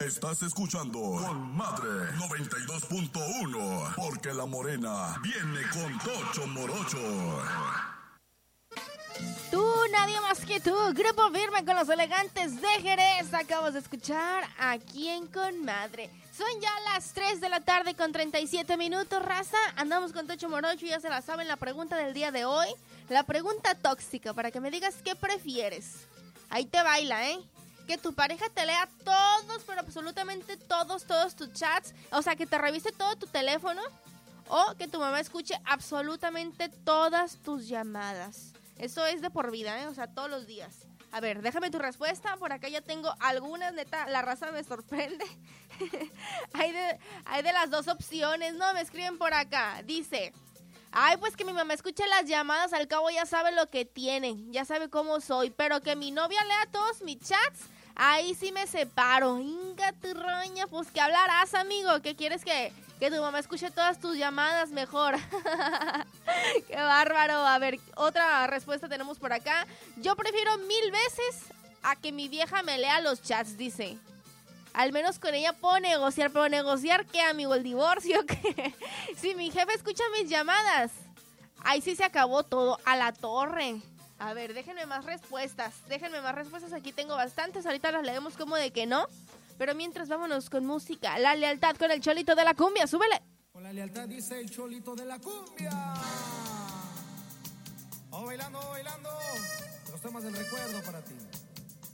Estás escuchando Con Madre 92.1, porque la morena viene con Tocho Morocho. Tú, nadie más que tú, Grupo Firme con los Elegantes de Jerez. Acabas de escuchar aquí en Con Madre. Son ya las 3 de la tarde con 37 minutos, raza. Andamos con Tocho Morocho y ya se la saben la pregunta del día de hoy. La pregunta tóxica, para que me digas qué prefieres. Ahí te baila, ¿eh? Que tu pareja te lea todos, pero absolutamente todos tus chats. O sea, que te revise todo tu teléfono. O que tu mamá escuche absolutamente todas tus llamadas. Eso es de por vida, ¿eh? O sea, todos los días. A ver, déjame tu respuesta. Por acá ya tengo algunas, neta, la raza me sorprende. hay de las dos opciones, ¿no? Me escriben por acá. Dice, ay, pues que mi mamá escuche las llamadas, al cabo ya sabe lo que tienen, ya sabe cómo soy. Pero que mi novia lea todos mis chats, ahí sí me separo. Inga tu roña, pues que hablarás, amigo. ¿Qué quieres que tu mamá escuche todas tus llamadas mejor? ¡Qué bárbaro! A ver, otra respuesta tenemos por acá. Yo prefiero 1000 veces a que mi vieja me lea los chats, dice. Al menos con ella puedo negociar. ¿Pero negociar qué, amigo? ¿El divorcio? ¿Qué? Si mi jefe escucha mis llamadas, ahí sí se acabó todo. A la torre. A ver, déjenme más respuestas. Aquí tengo bastantes. Ahorita las leemos como de que no. Pero mientras vámonos con música. La lealtad con el Cholito de la Cumbia. ¡Súbele! Con la lealtad dice el Cholito de la Cumbia. Vamos bailando, bailando. Los temas del recuerdo para ti.